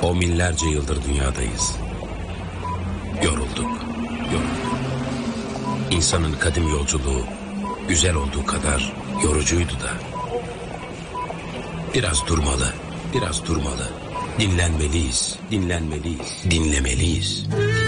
On binlerce yıldır dünyadayız. Yorulduk. İnsanın kadim yolculuğu güzel olduğu kadar yorucuydu da. Biraz durmalı. Dinlenmeliyiz. Dinlemeliyiz.